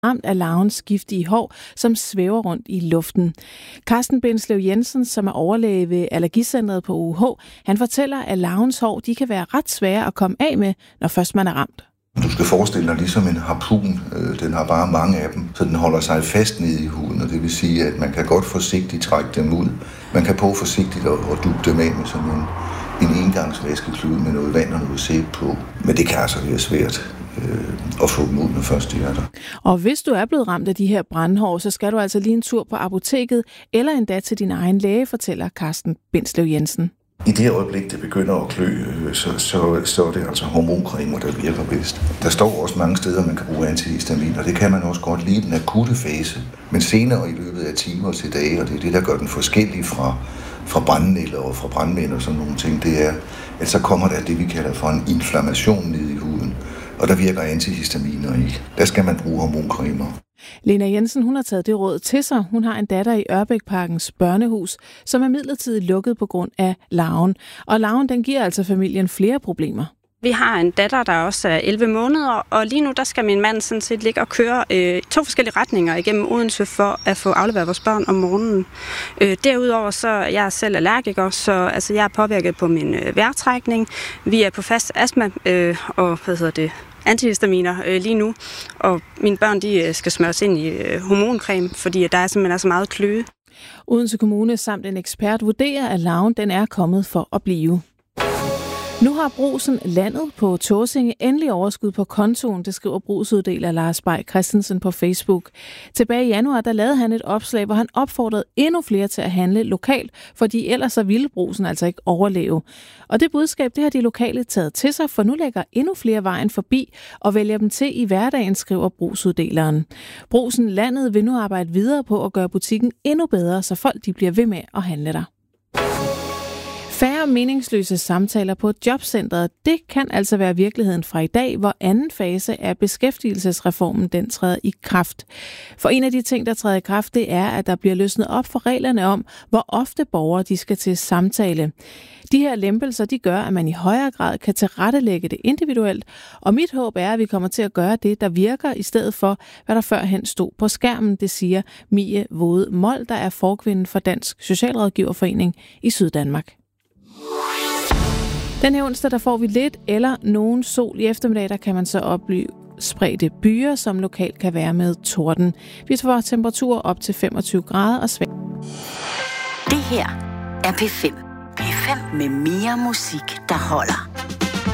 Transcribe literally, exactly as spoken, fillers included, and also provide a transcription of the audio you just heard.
ramt af larvens giftige hår, som svæver rundt i luften. Carsten Bindslev Jensen, som er overlæge ved Allergicentret på U H, han fortæller, at larvens hår de kan være ret svære at komme af med, når først man er ramt. Du skal forestille dig ligesom en harpun. Den har bare mange af dem, så den holder sig fast nede i huden, og det vil sige, at man kan godt forsigtigt trække dem ud. Man kan prøve forsigtigt at, at dukke dem af med sådan en, en engangsvaskeklud med noget vand og noget sæbe på. Men det kan altså være svært øh, at få dem ud, når først de er der. Og hvis du er blevet ramt af de her brandhår, så skal du altså lige en tur på apoteket, eller endda til din egen læge, fortæller Carsten Bindslev Jensen. I det øjeblik, det begynder at klø, så, så, så er det altså hormoncremer, der virker bedst. Der står også mange steder, man kan bruge antihistamin, og det kan man også godt lide i den akutte fase. Men senere i løbet af timer til dage, og det er det, der gør den forskellig fra, fra brandnælder og fra brandmænd og sådan nogle ting, det er, at så kommer der det, vi kalder for en inflammation nede i huden, og der virker antihistaminer ikke. Der skal man bruge hormoncremer. Lena Jensen, hun har taget det råd til sig. Hun har en datter i Ørbækparkens børnehus, som er midlertidigt lukket på grund af larven. Og larven, den giver altså familien flere problemer. Vi har en datter, der også er elleve måneder, og lige nu der skal min mand sådan set ligge og køre øh, to forskellige retninger igennem Odense for at få afleveret vores børn om morgenen. Øh, derudover så er jeg selv allergiker, så altså, jeg er påvirket på min øh, vejrtrækning. Vi er på fast astma øh, og hvad hedder det, antihistaminer øh, lige nu, og mine børn de øh, skal smøres ind i øh, hormoncreme, fordi der er simpelthen er så meget kløe. Odense Kommune samt en ekspert vurderer, at larven den er kommet for at blive. Nu har Brugsen landet på Tåsinge endelig overskud på kontoen, det skriver brugsuddeler Lars Bay Christensen på Facebook. Tilbage i januar, der lavede han et opslag, hvor han opfordrede endnu flere til at handle lokalt, fordi ellers så ville Brugsen altså ikke overleve. Og det budskab, det har de lokale taget til sig, for nu lægger endnu flere vejen forbi og vælger dem til i hverdagen, skriver brugsuddeleren. Brugsen landet vil nu arbejde videre på at gøre butikken endnu bedre, så folk de bliver ved med at handle der. Færre meningsløse samtaler på jobcentret, det kan altså være virkeligheden fra i dag, hvor anden fase af beskæftigelsesreformen den træder i kraft. For en af de ting, der træder i kraft, det er, at der bliver løsnet op for reglerne om, hvor ofte borgere de skal til samtale. De her lempelser, de gør, at man i højere grad kan tilrettelægge det individuelt, og mit håb er, at vi kommer til at gøre det, der virker, i stedet for, hvad der førhen stod på skærmen, det siger Mie Vode Mold, der er forkvinden for Dansk Socialrådgiverforening i Syddanmark. Den her onsdag, der får vi lidt eller nogen sol. I eftermiddag, der kan man så opleve spredte byer, som lokalt kan være med torden. Vi får temperaturer op til femogtyve grader og svag. Det her er P fem. P fem med mere musik, der holder.